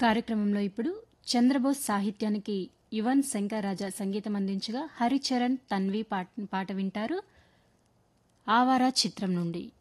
కార్యక్రమంలో ఇప్పుడు చంద్రబోస్ సాహిత్యానికి యువన్ శంకర్ రాజా సంగీతం అందించగా హరిచరణ్ తన్వి పాట వింటారు ఆవారా చిత్రం నుండి.